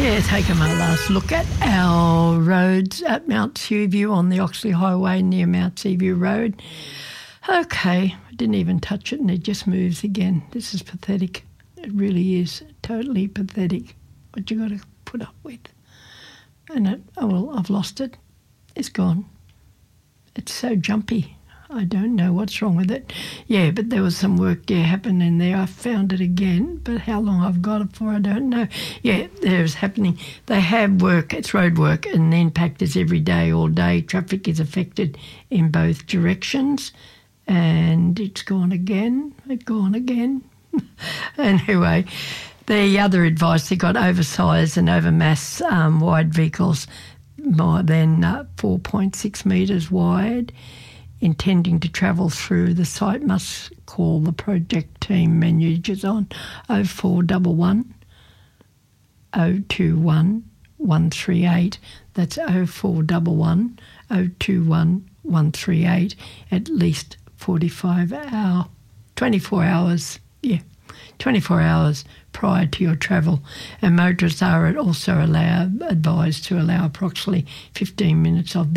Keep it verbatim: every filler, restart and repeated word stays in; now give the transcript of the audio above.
Yeah, taking my last look at our roads at Mount Seaview on the Oxley Highway near Mount Seaview Road. Okay, I didn't even touch it and it just moves again. This is pathetic. It really is totally pathetic what you got to put up with. And it, oh well, I've lost it. It's gone. It's so jumpy. I don't know what's wrong with it. Yeah, but there was some work, yeah, happening there. I found it again, but how long I've got it for, I don't know. Yeah, there's happening. They have work, it's road work, and the impact is every day, all day. Traffic is affected in both directions, and it's gone again, it's gone again. Anyway, the other advice, they got oversized and overmass um, wide vehicles more than uh, four point six metres wide. Intending to travel through the site must call the project team managers on oh four one one, oh two one, one three eight. That's oh four one one, oh two one, one three eight. At least forty-five hour, twenty-four hours, yeah, twenty-four hours prior to your travel. And motorists are also allowed, advised to allow approximately fifteen minutes of